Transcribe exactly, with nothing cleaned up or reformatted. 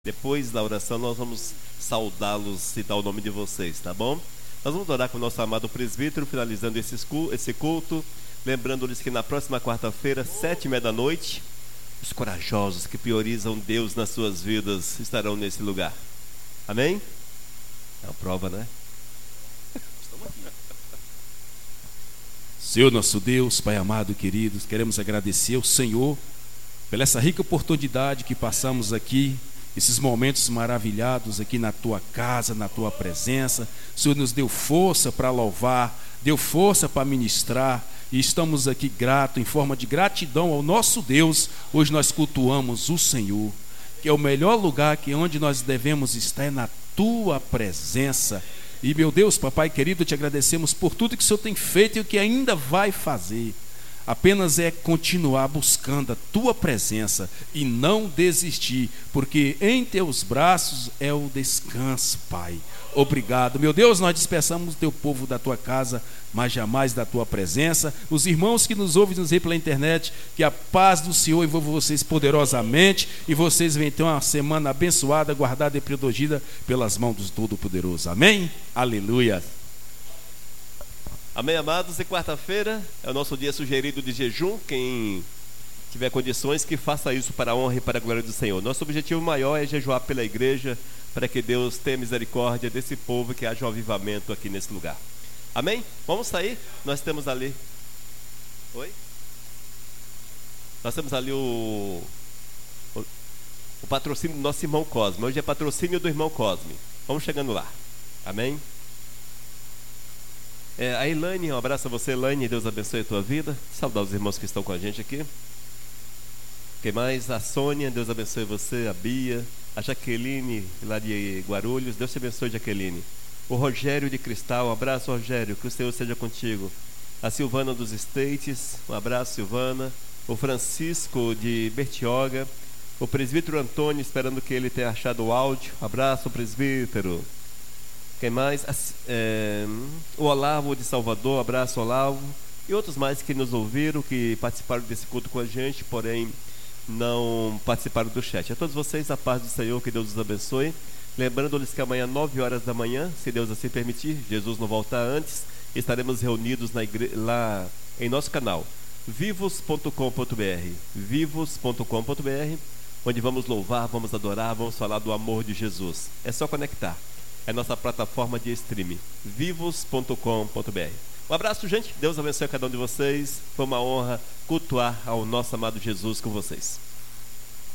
Depois da oração nós vamos saudá-los, citar o nome de vocês, tá bom? Nós vamos orar com o nosso amado presbítero, finalizando esse culto, lembrando-lhes que na próxima quarta-feira, sete e meia da noite, os corajosos que priorizam Deus nas suas vidas estarão nesse lugar. Amém? É uma prova, né? Senhor nosso Deus, Pai amado e querido, queremos agradecer ao Senhor pela essa rica oportunidade que passamos aqui, esses momentos maravilhados aqui na Tua casa, na Tua presença. O Senhor nos deu força para louvar, deu força para ministrar, e estamos aqui gratos, em forma de gratidão ao nosso Deus. Hoje nós cultuamos o Senhor, que é o melhor lugar, que onde nós devemos estar é na Tua presença. E meu Deus, papai querido, te agradecemos por tudo que o Senhor tem feito e o que ainda vai fazer. Apenas é continuar buscando a Tua presença e não desistir, porque em Teus braços é o descanso, Pai. Obrigado, meu Deus. Nós dispersamos o Teu povo da Tua casa, mas jamais da Tua presença. Os irmãos que nos ouvem, nos veem pela internet, que a paz do Senhor envolva vocês poderosamente, e vocês venham ter uma semana abençoada, guardada e protegida pelas mãos do Todo-Poderoso. Amém? Aleluia. Amém, amados. E quarta-feira é o nosso dia sugerido de jejum. Quem tiver condições, que faça isso para a honra e para a glória do Senhor. Nosso objetivo maior é jejuar pela igreja, para que Deus tenha misericórdia desse povo, que haja um avivamento aqui nesse lugar. Amém? Vamos sair? Nós temos ali... Oi? Nós temos ali o... o, o patrocínio do nosso irmão Cosme. Hoje é patrocínio do irmão Cosme. Vamos chegando lá. Amém? É, a Elaine, um abraço a você, Elaine. Deus abençoe a tua vida. Saudar os irmãos que estão com a gente aqui. Quem mais? A Sônia, Deus abençoe você. A Bia, a Jaqueline lá de Guarulhos, Deus te abençoe, Jaqueline. O Rogério de Cristal, um abraço, Rogério, que o Senhor seja contigo. A Silvana dos States, um abraço, Silvana. O Francisco de Bertioga. O presbítero Antônio, esperando que ele tenha achado o áudio. Um abraço, presbítero. Quem mais? É, o Olavo de Salvador, um abraço, Olavo. E outros mais que nos ouviram, que participaram desse culto com a gente, porém não participaram do chat. A todos vocês, a paz do Senhor, que Deus os abençoe. Lembrando-lhes que amanhã, nove horas da manhã, se Deus assim permitir, Jesus não voltar antes, estaremos reunidos na igre... lá em nosso canal, vivos ponto com ponto br, vivos ponto com ponto br, onde vamos louvar, vamos adorar, vamos falar do amor de Jesus. É só conectar. É nossa plataforma de streaming, vivos ponto com ponto br. Um abraço, gente. Deus abençoe a cada um de vocês. Foi uma honra cultuar ao nosso amado Jesus com vocês.